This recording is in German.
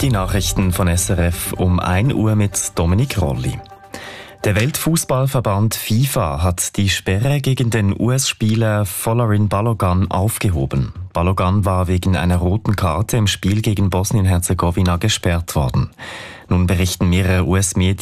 Die Nachrichten von SRF um 1 Uhr mit Dominik Rolli. Der Weltfußballverband FIFA hat die Sperre gegen den US-Spieler Folarin Balogun aufgehoben. Balogun war wegen einer roten Karte im Spiel gegen Bosnien-Herzegowina gesperrt worden. Nun berichten mehrere US-Medien,